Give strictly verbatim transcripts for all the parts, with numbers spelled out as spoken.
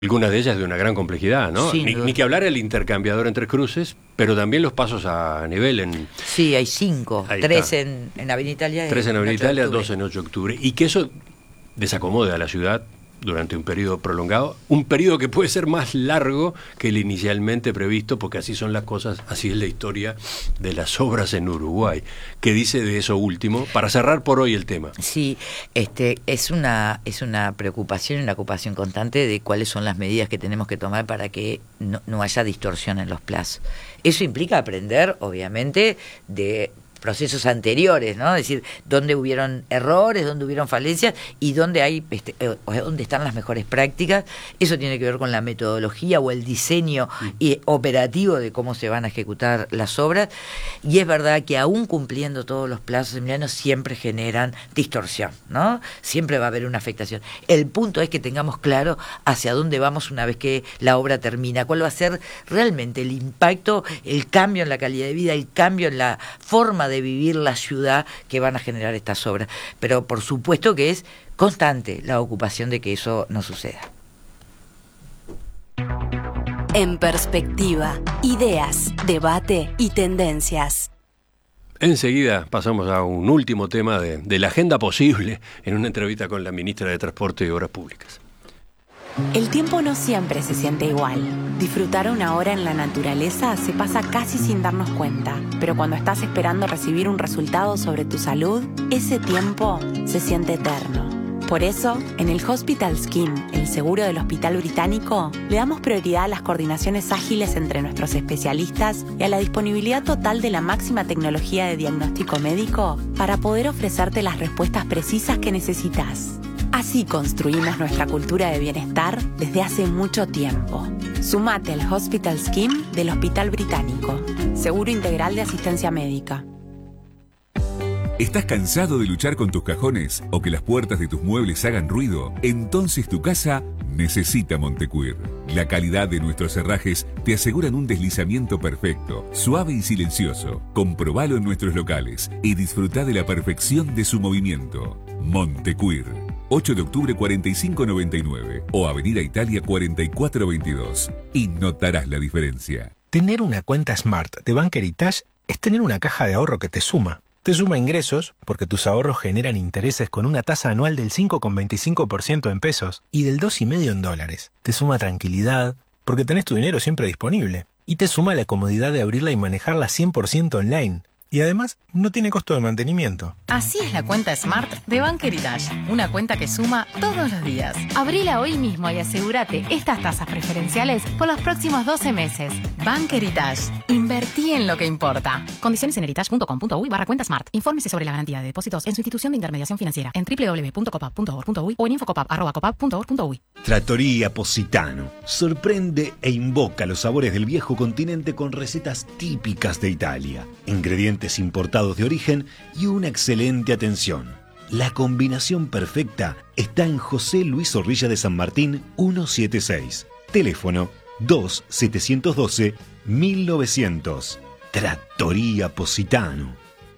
Algunas de ellas de una gran complejidad, ¿no? Sí, Ni, ni que hablar el intercambiador entre cruces, pero también los pasos a nivel en... Sí, hay cinco, Ahí tres está. en, en Avenida Italia. Tres en Avenida ocho de Italia, octubre. dos en ocho de octubre. Y que eso desacomode a la ciudad durante un periodo prolongado, un periodo que puede ser más largo que el inicialmente previsto, porque así son las cosas, así es la historia de las obras en Uruguay. ¿Qué dice de eso último? Para cerrar por hoy el tema. Sí, este, es una es una preocupación y una ocupación constante de cuáles son las medidas que tenemos que tomar para que no, no haya distorsión en los plazos. Eso implica aprender, obviamente, de procesos anteriores, ¿no? Es decir, dónde hubieron errores, dónde hubieron falencias y dónde hay este, eh, dónde están las mejores prácticas. Eso tiene que ver con la metodología o el diseño y, operativo de cómo se van a ejecutar las obras. Y es verdad que aún cumpliendo todos los plazos, Emiliano, siempre generan distorsión, ¿no? Siempre va a haber una afectación. El punto es que tengamos claro hacia dónde vamos una vez que la obra termina, cuál va a ser realmente el impacto, el cambio en la calidad de vida, el cambio en la forma de de vivir la ciudad que van a generar estas obras. Pero por supuesto que es constante la ocupación de que eso no suceda. En perspectiva, ideas, debate y tendencias. Enseguida pasamos a un último tema de, de la agenda posible en una entrevista con la ministra de Transporte y Obras Públicas. El tiempo no siempre se siente igual. Disfrutar una hora en la naturaleza se pasa casi sin darnos cuenta, pero cuando estás esperando recibir un resultado sobre tu salud, ese tiempo se siente eterno. Por eso, en el Hospital Scheme, el seguro del Hospital Británico, le damos prioridad a las coordinaciones ágiles entre nuestros especialistas y a la disponibilidad total de la máxima tecnología de diagnóstico médico para poder ofrecerte las respuestas precisas que necesitas. Así construimos nuestra cultura de bienestar desde hace mucho tiempo. Sumate al Hospital Scheme del Hospital Británico. Seguro integral de asistencia médica. ¿Estás cansado de luchar con tus cajones o que las puertas de tus muebles hagan ruido? Entonces tu casa necesita Montecuir. La calidad de nuestros herrajes te aseguran un deslizamiento perfecto, suave y silencioso. Comprobalo en nuestros locales y disfruta de la perfección de su movimiento. Montecuir. ocho de octubre cuarenta y cinco noventa y nueve o Avenida Italia cuarenta y cuatro veintidós. Y notarás la diferencia. Tener una cuenta Smart de Banca Heritage es tener una caja de ahorro que te suma. Te suma ingresos, porque tus ahorros generan intereses con una tasa anual del cinco coma veinticinco por ciento en pesos y del dos coma cinco por ciento en dólares. Te suma tranquilidad, porque tenés tu dinero siempre disponible. Y te suma la comodidad de abrirla y manejarla cien por ciento online. Y además, no tiene costo de mantenimiento. Así es la cuenta Smart de Banca Heritage. Una cuenta que suma todos los días. Abrila hoy mismo y asegúrate estas tasas preferenciales por los próximos doce meses. Banca Heritage. Invertí en lo que importa. Condiciones en heritage punto com punto uy barra cuenta Smart. Infórmese sobre la garantía de depósitos en su institución de intermediación financiera en doble u doble u doble u punto copap punto org punto uy o en infocopap arroba copap punto org punto uy. Trattoria Positano. Sorprende e invoca los sabores del viejo continente con recetas típicas de Italia. Ingredientes importados de origen y una excelente atención. La combinación perfecta está en José Luis Zorrilla de San Martín ciento setenta y seis. Teléfono dos siete uno dos mil novecientos. Trattoria Positano.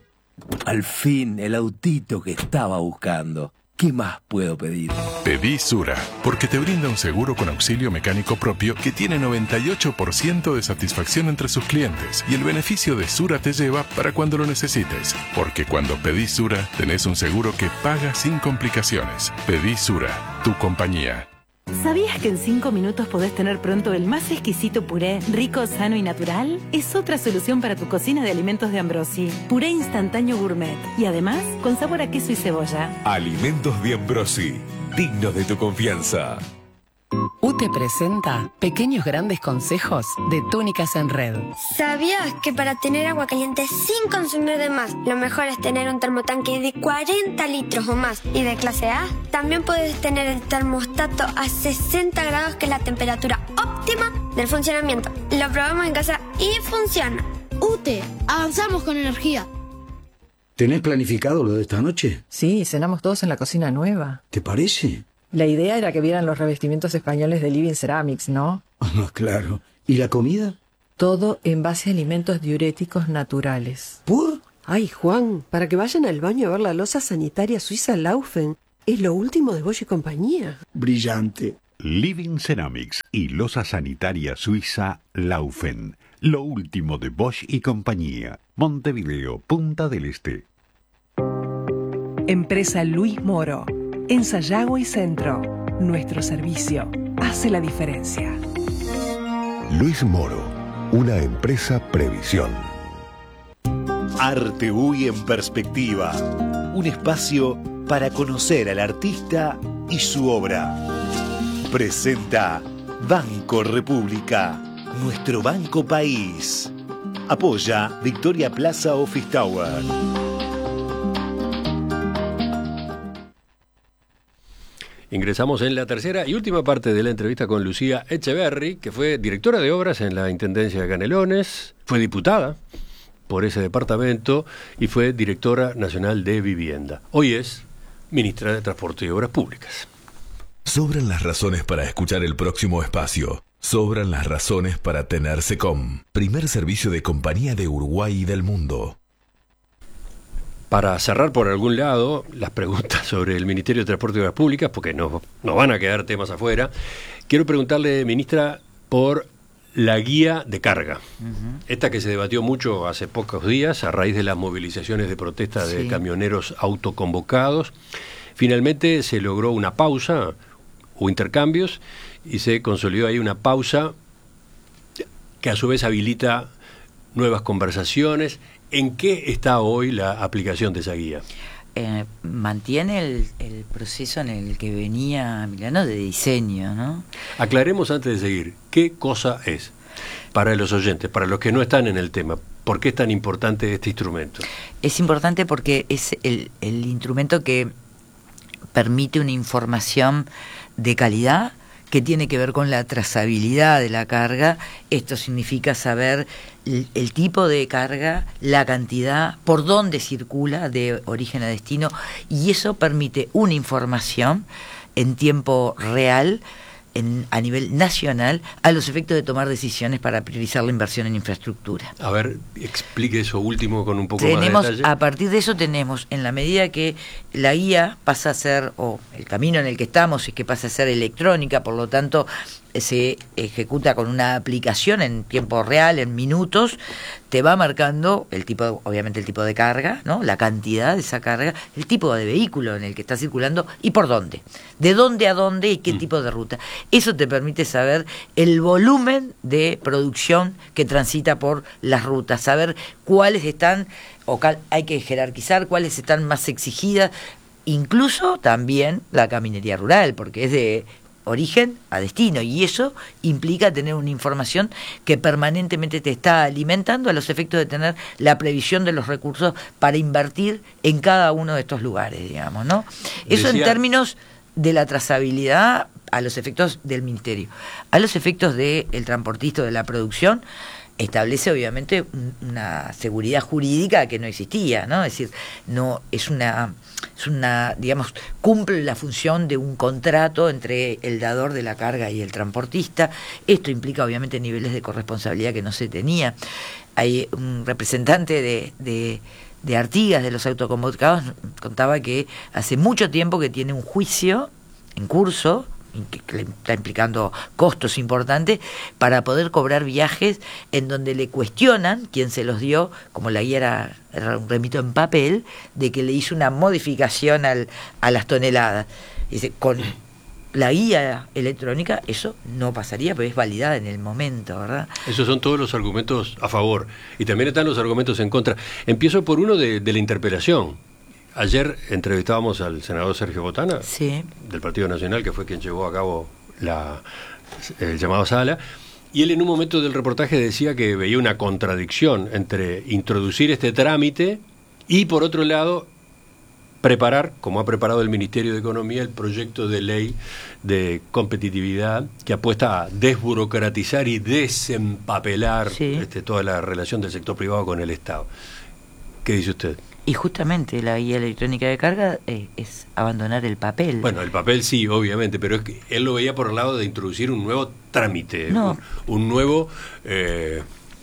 Al fin, el autito que estaba buscando. ¿Qué más puedo pedir? Pedí Sura, porque te brinda un seguro con auxilio mecánico propio que tiene noventa y ocho por ciento de satisfacción entre sus clientes. Y el beneficio de Sura te lleva para cuando lo necesites. Porque cuando pedís Sura, tenés un seguro que paga sin complicaciones. Pedí Sura, tu compañía. ¿Sabías que en cinco minutos podés tener pronto el más exquisito puré, rico, sano y natural? Es otra solución para tu cocina de alimentos de Ambrosi. Puré instantáneo gourmet. Y además, con sabor a queso y cebolla. Alimentos de Ambrosi. Dignos de tu confianza. U T E presenta Pequeños Grandes Consejos de Túnicas en Red. ¿Sabías que para tener agua caliente sin consumir de más, lo mejor es tener un termotanque de cuarenta litros o más y de clase A? También puedes tener el termostato a sesenta grados, que es la temperatura óptima del funcionamiento. Lo probamos en casa y funciona. U T E, avanzamos con energía. ¿Tenés planificado lo de esta noche? Sí, cenamos todos en la cocina nueva. ¿Te parece? La idea era que vieran los revestimientos españoles de Living Ceramics, ¿no? Ah, claro. ¿Y la comida? Todo en base a alimentos diuréticos naturales. ¿Por? Ay, Juan, para que vayan al baño a ver la loza sanitaria suiza Laufen. Es lo último de Bosch y compañía. Brillante. Living Ceramics y losa sanitaria suiza Laufen. Lo último de Bosch y compañía. Montevideo, Punta del Este. Empresa Luis Moro. En Sayago y Centro. Nuestro servicio hace la diferencia. Luis Moro. Una empresa Previsión. Arte U Y en perspectiva. Un espacio para conocer al artista y su obra. Presenta Banco República, nuestro banco país. Apoya Victoria Plaza Office Tower. Ingresamos en la tercera y última parte de la entrevista con Lucía Echeverry, que fue directora de obras en la Intendencia de Canelones, fue diputada por ese departamento y fue directora nacional de vivienda. Hoy es ministra de Transporte y Obras Públicas. Sobran las razones para escuchar el próximo espacio. Sobran las razones para tener SECOM, primer servicio de compañía de Uruguay y del mundo. Para cerrar por algún lado las preguntas sobre el Ministerio de Transporte y Obras Públicas, porque no, no van a quedar temas afuera, quiero preguntarle, ministra, por la guía de carga. Uh-huh. Esta que se debatió mucho hace pocos días a raíz de las movilizaciones de protesta de sí. camioneros autoconvocados. Finalmente se logró una pausa o intercambios y se consolidó ahí una pausa que a su vez habilita nuevas conversaciones. ¿En qué está hoy la aplicación de esa guía? Eh, mantiene el, el proceso en el que venía Milano de diseño, ¿no? Aclaremos antes de seguir, ¿qué cosa es? Para los oyentes, para los que no están en el tema, ¿por qué es tan importante este instrumento? Es importante porque es el, el instrumento que permite una información de calidad que tiene que ver con la trazabilidad de la carga. Esto significa saber el, el tipo de carga, la cantidad, por dónde circula de origen a destino, y eso permite una información en tiempo real en, a nivel nacional a los efectos de tomar decisiones para priorizar la inversión en infraestructura. A ver, explique eso último con un poco tenemos, más de detalle. A partir de eso tenemos, en la medida que la guía pasa a ser, o el camino en el que estamos es que pasa a ser electrónica, por lo tanto se ejecuta con una aplicación en tiempo real, en minutos, te va marcando el tipo, obviamente el tipo de carga, ¿no? La cantidad de esa carga, el tipo de vehículo en el que está circulando y por dónde, de dónde a dónde y qué mm. tipo de ruta. Eso te permite saber el volumen de producción que transita por las rutas, saber cuáles están, o cal, hay que jerarquizar cuáles están más exigidas, incluso también la caminería rural, porque es de origen a destino, y eso implica tener una información que permanentemente te está alimentando a los efectos de tener la previsión de los recursos para invertir en cada uno de estos lugares, digamos, ¿no? Eso Decía... en términos de la trazabilidad a los efectos del ministerio. A los efectos del transportista, de la producción, establece obviamente una seguridad jurídica que no existía, ¿no? Es decir, no es una es una, digamos, cumple la función de un contrato entre el dador de la carga y el transportista. Esto implica obviamente niveles de corresponsabilidad que no se tenía. Hay un representante de, de, de Artigas, de los autoconvocados, contaba que hace mucho tiempo que tiene un juicio en curso, que le está implicando costos importantes, para poder cobrar viajes en donde le cuestionan quién se los dio, como la guía era, era un remito en papel, de que le hizo una modificación al, a las toneladas. Dice, con la guía electrónica eso no pasaría, pero es validada en el momento, ¿verdad? Esos son todos los argumentos a favor, y también están los argumentos en contra. Empiezo por uno de, de la interpelación. Ayer entrevistábamos al senador Sergio Botana, sí. del Partido Nacional, que fue quien llevó a cabo la, el llamado sala, y él en un momento del reportaje decía que veía una contradicción entre introducir este trámite y, por otro lado, preparar, como ha preparado el Ministerio de Economía, el proyecto de ley de competitividad que apuesta a desburocratizar y desempapelar sí. este, toda la relación del sector privado con el Estado. ¿Qué dice usted? Y justamente la guía electrónica de carga eh, es abandonar el papel. Bueno, el papel sí, obviamente, pero es que él lo veía por el lado de introducir un nuevo trámite, no. un, un nuevo eh,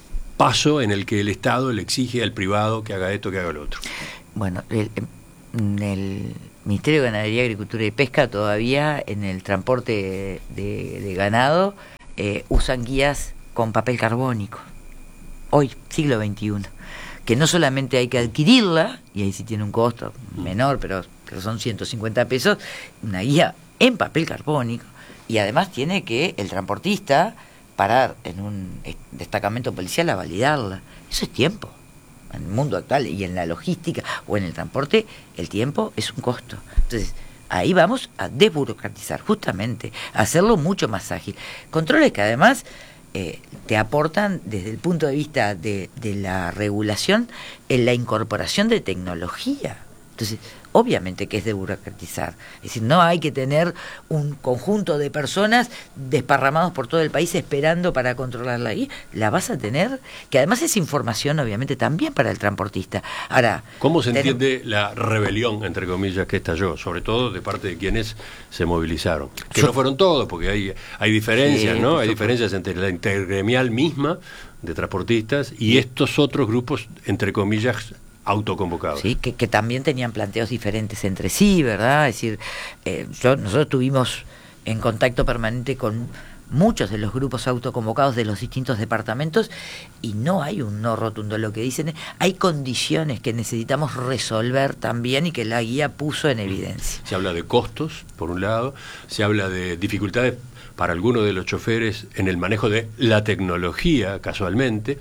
paso en el que el Estado le exige al privado que haga esto, que haga lo otro. Bueno, el, el Ministerio de Ganadería, Agricultura y Pesca todavía en el transporte de, de ganado eh, usan guías con papel carbónico. Hoy, siglo veintiuno. Que no solamente hay que adquirirla, y ahí sí tiene un costo menor, pero, pero son ciento cincuenta pesos, una guía en papel carbónico, y además tiene que el transportista parar en un destacamento policial a validarla. Eso es tiempo. En el mundo actual y en la logística o en el transporte, el tiempo es un costo. Entonces, ahí vamos a desburocratizar, justamente, a hacerlo mucho más ágil. Controles que además eh, te aportan desde el punto de vista de, de la regulación en la incorporación de tecnología. Entonces, obviamente que es desburocratizar. Es decir, no hay que tener un conjunto de personas desparramados por todo el país esperando para controlarla ahí. La vas a tener, que además es información, obviamente, también para el transportista. Ahora, ¿cómo se ten... entiende la rebelión, entre comillas, que estalló? Sobre todo de parte de quienes se movilizaron. Que Yo... no fueron todos, porque hay, hay diferencias, sí, ¿no? Hay diferencias entre la intergremial misma de transportistas y estos otros grupos, entre comillas, autoconvocados. Sí, que, que también tenían planteos diferentes entre sí, ¿verdad? Es decir, eh, yo, nosotros estuvimos en contacto permanente con muchos de los grupos autoconvocados de los distintos departamentos y no hay un no rotundo. Lo que dicen es, hay condiciones que necesitamos resolver también y que la guía puso en evidencia. Se habla de costos, por un lado, se habla de dificultades para algunos de los choferes en el manejo de la tecnología, casualmente,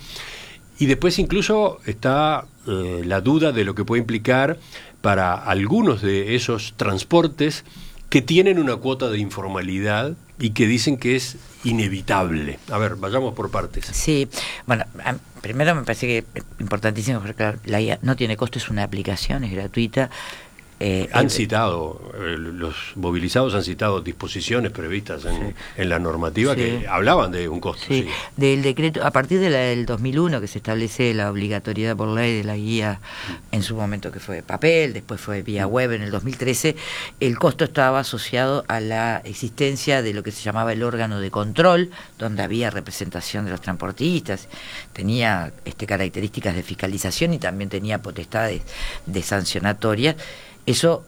y después incluso está eh, la duda de lo que puede implicar para algunos de esos transportes que tienen una cuota de informalidad y que dicen que es inevitable. A ver, vayamos por partes. Sí, bueno, primero me parece que es importantísimo, porque claro, la guía no tiene costo, es una aplicación, es gratuita. Eh, han eh, citado, eh, los movilizados han citado disposiciones previstas en, sí. en la normativa sí. que hablaban de un costo. Sí. Sí. Del decreto, a partir de la, del dos mil uno que se establece la obligatoriedad por ley de la guía, mm. en su momento que fue de papel, después fue vía web en el dos mil trece, el costo estaba asociado a la existencia de lo que se llamaba el órgano de control, donde había representación de los transportistas, tenía este, características de fiscalización y también tenía potestades de sancionatorias. Eso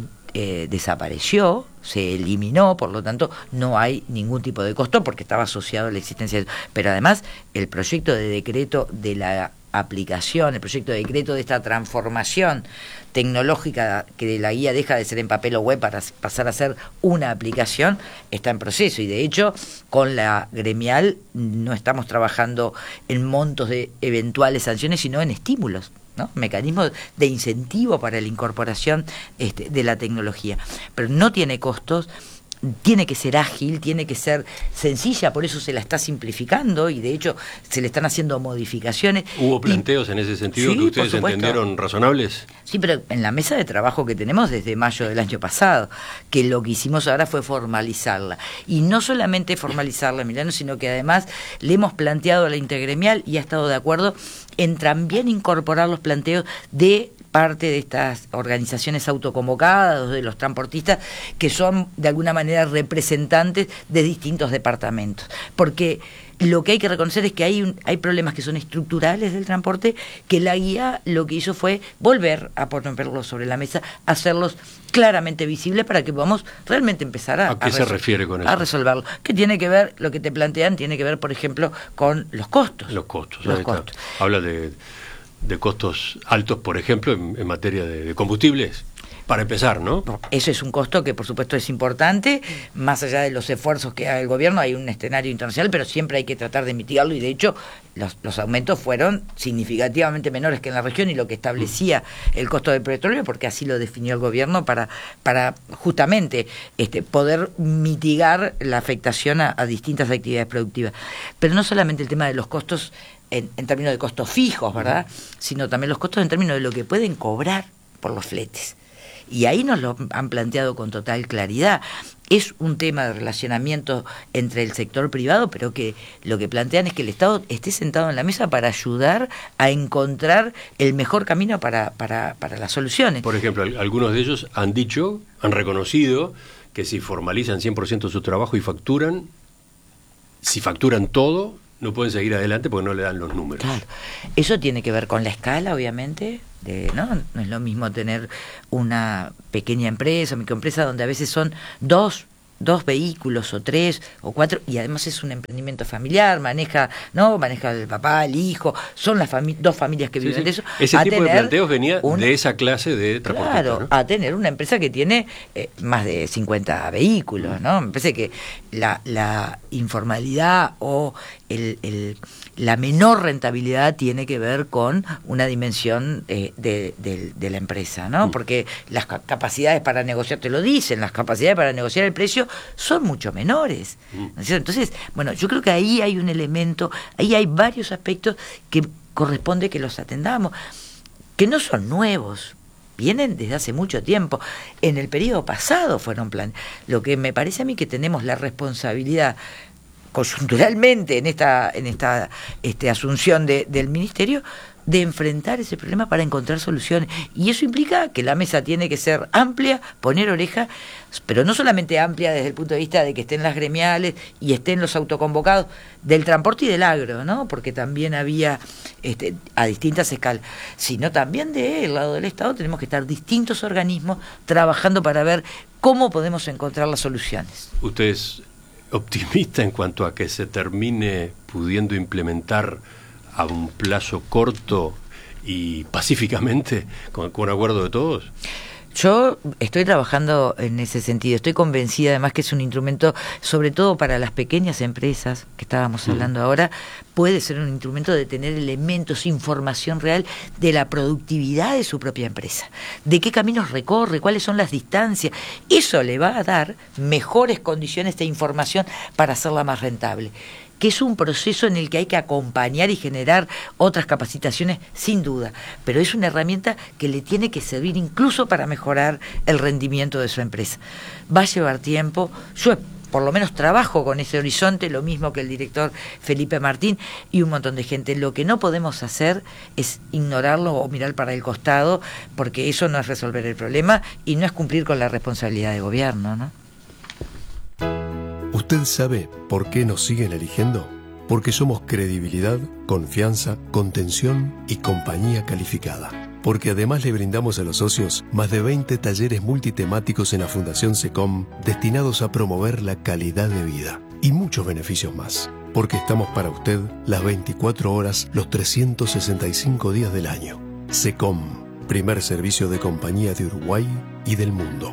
eh, desapareció, se eliminó, por lo tanto no hay ningún tipo de costo porque estaba asociado a la existencia de eso. Pero además el proyecto de decreto de la aplicación, el proyecto de decreto de esta transformación tecnológica que de la guía deja de ser en papel o web para pasar a ser una aplicación, está en proceso y de hecho con la gremial no estamos trabajando en montos de eventuales sanciones sino en estímulos, ¿no? Mecanismos de incentivo para la incorporación este, de la tecnología, pero no tiene costos. Tiene que ser ágil, tiene que ser sencilla, por eso se la está simplificando y de hecho se le están haciendo modificaciones. ¿Hubo planteos y, en ese sentido sí, que ustedes entendieron razonables? Sí, pero en la mesa de trabajo que tenemos desde mayo del año pasado, que lo que hicimos ahora fue formalizarla. Y no solamente formalizarla, Emiliano, sino que además le hemos planteado a la intergremial y ha estado de acuerdo en también incorporar los planteos de parte de estas organizaciones autoconvocadas, de los transportistas, que son de alguna manera representantes de distintos departamentos. Porque lo que hay que reconocer es que hay, un, hay problemas que son estructurales del transporte, que la guía lo que hizo fue volver a ponerlos sobre la mesa, hacerlos claramente visibles para que podamos realmente empezar a... ¿A qué a se refiere con eso? A resolverlo. Que tiene que ver, lo que te plantean, tiene que ver, por ejemplo, con los costos. Los costos. Los costos. Habla de... de costos altos, por ejemplo, en, en materia de, de combustibles, para empezar, ¿no? Eso es un costo que, por supuesto, es importante, más allá de los esfuerzos que haga el gobierno, hay un escenario internacional, pero siempre hay que tratar de mitigarlo, y de hecho, los, los aumentos fueron significativamente menores que en la región, y lo que establecía el costo del petróleo, porque así lo definió el gobierno, para, para justamente este, poder mitigar la afectación a, a distintas actividades productivas. Pero no solamente el tema de los costos, En, en términos de costos fijos, ¿verdad? Sino también los costos en términos de lo que pueden cobrar por los fletes. Y ahí nos lo han planteado con total claridad. Es un tema de relacionamiento entre el sector privado, pero que lo que plantean es que el Estado esté sentado en la mesa para ayudar a encontrar el mejor camino para, para, para las soluciones. Por ejemplo, algunos de ellos han dicho, han reconocido que si formalizan cien por ciento su trabajo y facturan, si facturan todo, no pueden seguir adelante porque no le dan los números. Claro. Eso tiene que ver con la escala, obviamente, de ¿no? No es lo mismo tener una pequeña empresa o microempresa donde a veces son dos dos vehículos o tres o cuatro, y además es un emprendimiento familiar, maneja, ¿no? Maneja el papá, el hijo, son las fami- dos familias que Sí, viven sí. de eso. Ese a tipo tener de planteos venía un- de esa clase de transportistas, Claro, ¿no? a tener una empresa que tiene eh, más de cincuenta vehículos, ¿no? Me parece que la, la informalidad o el, el, la menor rentabilidad tiene que ver con una dimensión eh, de, de, de la empresa, ¿no? Porque las ca- capacidades para negociar, te lo dicen, las capacidades para negociar el precio son mucho menores. ¿No es cierto? Entonces, bueno, yo creo que ahí hay un elemento, ahí hay varios aspectos que corresponde que los atendamos, que no son nuevos, vienen desde hace mucho tiempo. En el periodo pasado fueron plan. Lo que me parece a mí que tenemos la responsabilidad coyunturalmente en esta en esta este, asunción de, del ministerio de enfrentar ese problema para encontrar soluciones, y eso implica que la mesa tiene que ser amplia, poner oreja, pero no solamente amplia desde el punto de vista de que estén las gremiales y estén los autoconvocados del transporte y del agro, ¿no? Porque también había este, a distintas escalas, sino también del lado del Estado tenemos que estar distintos organismos trabajando para ver cómo podemos encontrar las soluciones. ¿Usted es optimista en cuanto a que se termine pudiendo implementar a un plazo corto y pacíficamente, con, con acuerdo de todos? Yo estoy trabajando en ese sentido, estoy convencida además que es un instrumento, sobre todo para las pequeñas empresas que estábamos hablando mm. ahora, puede ser un instrumento de tener elementos, información real de la productividad de su propia empresa, de qué caminos recorre, cuáles son las distancias. Eso le va a dar mejores condiciones de información para hacerla más rentable, que es un proceso en el que hay que acompañar y generar otras capacitaciones, sin duda, pero es una herramienta que le tiene que servir incluso para mejorar el rendimiento de su empresa. Va a llevar tiempo, yo por lo menos trabajo con ese horizonte, lo mismo que el director Felipe Martín y un montón de gente. Lo que no podemos hacer es ignorarlo o mirar para el costado, porque eso no es resolver el problema y no es cumplir con la responsabilidad de gobierno, ¿no? ¿Usted sabe por qué nos siguen eligiendo? Porque somos credibilidad, confianza, contención y compañía calificada. Porque además le brindamos a los socios más de veinte talleres multitemáticos en la Fundación SECOM destinados a promover la calidad de vida y muchos beneficios más. Porque estamos para usted las veinticuatro horas, los trescientos sesenta y cinco días del año. SECOM, primer servicio de compañía de Uruguay y del mundo.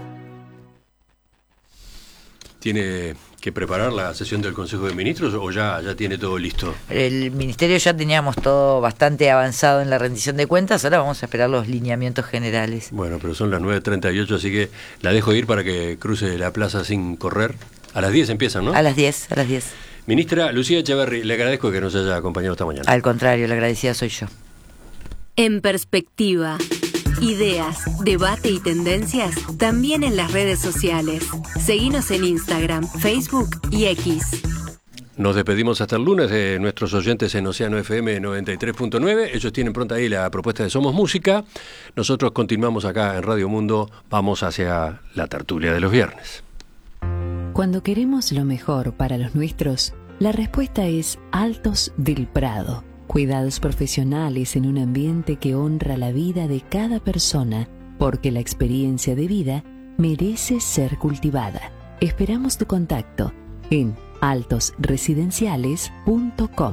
¿Tiene que preparar la sesión del Consejo de Ministros o ya, ya tiene todo listo? El Ministerio ya teníamos todo bastante avanzado en la rendición de cuentas, ahora vamos a esperar los lineamientos generales. Bueno, pero son las nueve treinta y ocho, así que la dejo ir para que cruce la plaza sin correr. A las diez empiezan, ¿no? A las diez, a las diez. Ministra Lucía Echeverri, le agradezco que nos haya acompañado esta mañana. Al contrario, la agradecida soy yo. En Perspectiva. Ideas, debate y tendencias también en las redes sociales. Seguinos en Instagram, Facebook y X. Nos despedimos hasta el lunes de nuestros oyentes en Océano F M noventa y tres punto nueve. Ellos tienen pronta ahí la propuesta de Somos Música. Nosotros continuamos acá en Radio Mundo. Vamos hacia la tertulia de los viernes. Cuando queremos lo mejor para los nuestros, la respuesta es Altos del Prado. Cuidados profesionales en un ambiente que honra la vida de cada persona, porque la experiencia de vida merece ser cultivada. Esperamos tu contacto en altos residenciales punto com.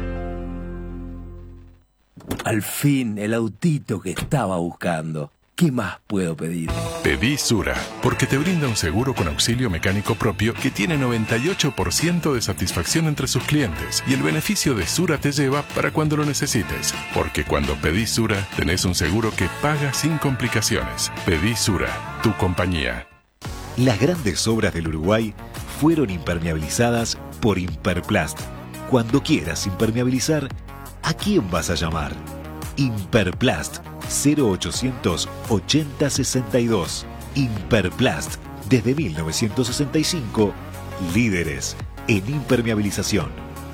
Al fin, el autito que estaba buscando. ¿Qué más puedo pedir? Pedí Sura, porque te brinda un seguro con auxilio mecánico propio que tiene noventa y ocho por ciento de satisfacción entre sus clientes, y el beneficio de Sura te lleva para cuando lo necesites, porque cuando pedís Sura tenés un seguro que paga sin complicaciones. Pedí Sura, tu compañía. Las grandes obras del Uruguay fueron impermeabilizadas por Imperplast. Cuando quieras impermeabilizar, ¿a quién vas a llamar? Imperplast, cero ochocientos ochenta sesenta y dos. Imperplast, desde mil novecientos sesenta y cinco, líderes en impermeabilización.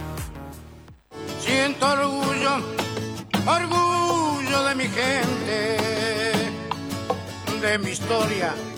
Siento orgullo, orgullo de mi gente, de mi historia